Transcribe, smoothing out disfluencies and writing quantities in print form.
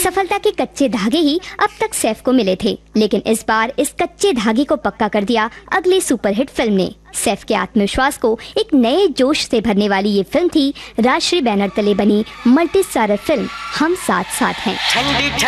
सफलता के कच्चे धागे ही अब तक सैफ को मिले थे, लेकिन इस बार इस कच्चे धागे को पक्का कर दिया अगली सुपरहिट फिल्म ने। सैफ के आत्मविश्वास को एक नए जोश से भरने वाली ये फिल्म थी राजश्री बैनर तले बनी मल्टी स्टारर फिल्म हम साथ साथ हैं।